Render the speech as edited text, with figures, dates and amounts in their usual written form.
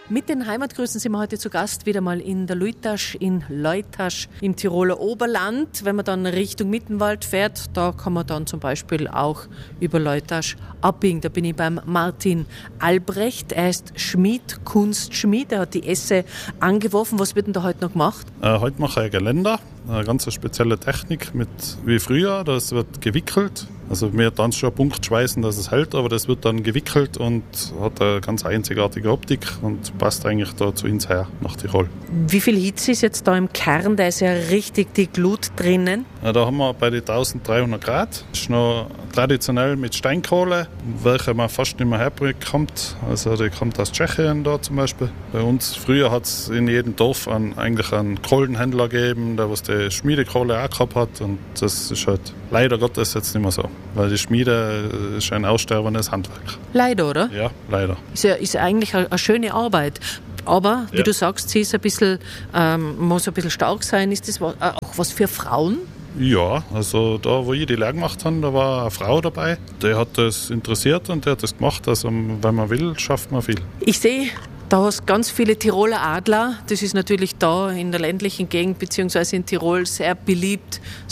Mit den Heimatgrüßen sind wir heute zu Gast wieder mal in der Luitasch in Leutasch im Tiroler Oberland. Wenn man dann Richtung Mittenwald fährt, da kann man dann zum Beispiel auch über Leutasch abbiegen. Da bin ich beim Martin Albrecht. Er ist Schmied, Kunstschmied. Er hat die Esse angeworfen. Was wird denn da heute noch gemacht? Heute mache ich ein Geländer. Eine ganz spezielle Technik mit wie früher. Das wird gewickelt. Also wir dann schon Punkt schweißen, dass es hält, aber das wird dann gewickelt und hat eine ganz einzigartige Optik und passt eigentlich da zu uns her, nach Tirol. Wie viel Hitze ist jetzt da im Kern? Da ist ja richtig die Glut drinnen. Ja, da haben wir bei den 1300 Grad. Das ist noch traditionell mit Steinkohle, welche man fast nicht mehr herbekommt. Also die kommt aus Tschechien da zum Beispiel. Bei uns früher hat es in jedem Dorf eigentlich einen Kohlenhändler gegeben, der was die Schmiedekohle auch gehabt hat. Und das ist halt leider Gottes jetzt nicht mehr so. Weil die Schmiede ist ein aussterbendes Handwerk. Leider, oder? Ja, leider. Ist ja eigentlich eine schöne Arbeit. Aber, wie du sagst, sie ist ein bisschen, muss ein bisschen stark sein. Ist das auch was für Frauen? Ja, also da, wo ich die Lehre gemacht habe, da war eine Frau dabei. Die hat das interessiert und die hat das gemacht. Also wenn man will, schafft man viel. Ich sehe, da hast ganz viele Tiroler Adler. Das ist natürlich da in der ländlichen Gegend bzw. in Tirol sehr beliebt.